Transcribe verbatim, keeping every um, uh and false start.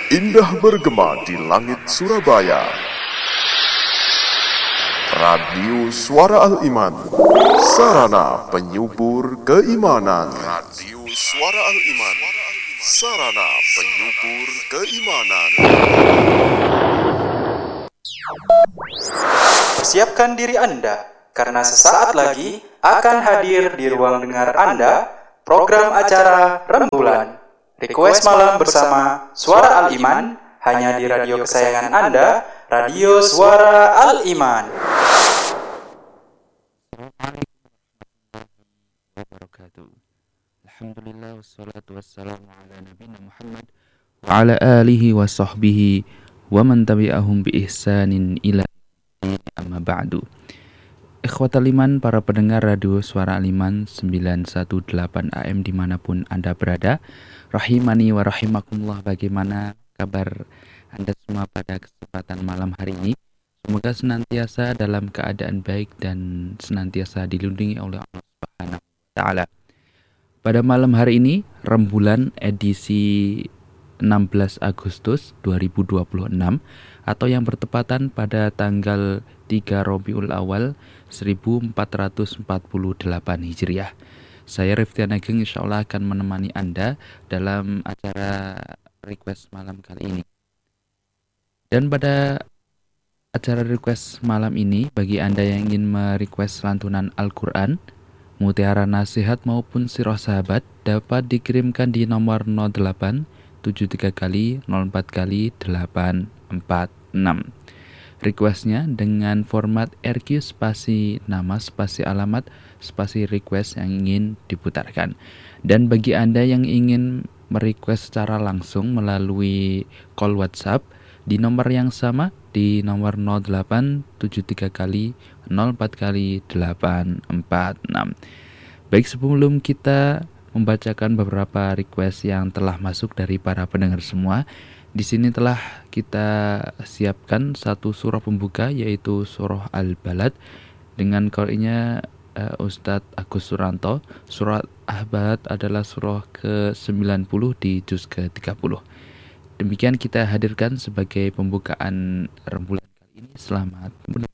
Indah bergema di langit Surabaya. Radio Suara Al-Iman, sarana penyubur keimanan. Radio Suara Al-Iman, sarana penyubur keimanan. Persiapkan diri Anda, karena sesaat lagi akan hadir di ruang dengar Anda program acara Rembulan. Request malam bersama Suara Al-Iman, hanya di radio kesayangan Anda, Radio Suara Al-Iman. Alhamdulillah wassalatu wassalamu ala nabiyina Muhammad wa ala alihi wa sahbihi wa man tabi'ahum bi ihsanin ila amma ba'du. Ikhwatal iman, para pendengar radio Suara Al-Iman sembilan satu delapan A M dimanapun Anda berada, rahimani wa rahimakumullah. Bagaimana kabar Anda semua pada kesempatan malam hari ini? Semoga senantiasa dalam keadaan baik dan senantiasa dilindungi oleh Allah Subhanahu wa taala. Pada malam hari ini, Rembulan edisi enam belas Agustus dua ribu dua puluh enam atau yang bertepatan pada tanggal tiga Rabiul Awal seribu empat ratus empat puluh delapan Hijriah. Saya Riftian Ageng insyaallah akan menemani Anda dalam acara request malam kali ini. Dan pada acara request malam ini, bagi Anda yang ingin merequest lantunan Al-Quran, mutiara nasihat maupun sirah sahabat, dapat dikirimkan di nomor nol delapan tujuh tiga kali nol empat kali delapan empat enam. Requestnya dengan format R Q spasi nama spasi alamat spasi request yang ingin diputarkan. Dan bagi Anda yang ingin merequest secara langsung melalui call WhatsApp di nomor yang sama, di nomor nol delapan tujuh tiga kali nol empat kali delapan empat enam. Baik, sebelum kita membacakan beberapa request yang telah masuk dari para pendengar semua, di sini telah kita siapkan satu surah pembuka, yaitu surah Al-Balad dengan qari'nya uh, Ustadz Agus Suranto. Surah Al-Balad adalah surah ke sembilan puluh di juz ke tiga puluh. Demikian kita hadirkan sebagai pembukaan rembulan kali ini. Selamat mendengarkan.